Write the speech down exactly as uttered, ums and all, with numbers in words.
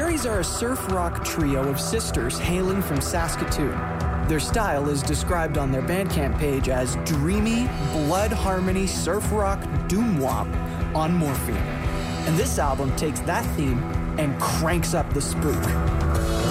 Fairies are a surf rock trio of sisters hailing from Saskatoon. Their style is described on their Bandcamp page as dreamy, blood harmony surf rock doom-wop on morphine. And this album takes that theme and cranks up the spook.